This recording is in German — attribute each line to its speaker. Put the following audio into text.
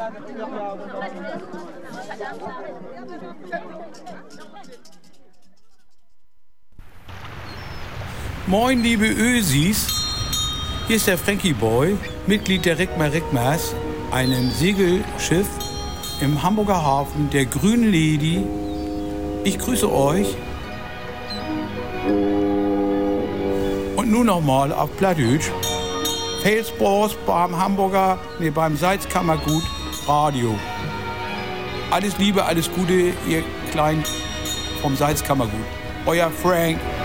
Speaker 1: Moin, liebe Ösis. Hier ist der Frankie Boy, Mitglied der Rickmers, einem Segelschiff im Hamburger Hafen, der Grünen Lady. Ich grüße euch. Und nun nochmal auf Plattdeutsch. Viel Spaß beim Salzkammergut Radio. Alles Liebe, alles Gute, ihr Kleinen vom Salzkammergut. Euer Frank.